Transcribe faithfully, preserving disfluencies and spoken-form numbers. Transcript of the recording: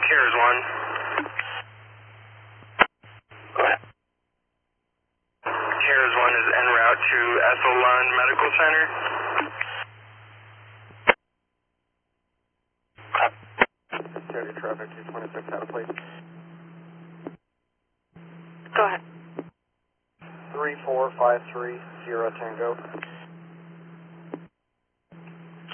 Here's one. Go ahead. Here's one is en route to Esalen Medical Center. Cody traffic two twenty-six out of place. Go ahead. three four five three zero Tango.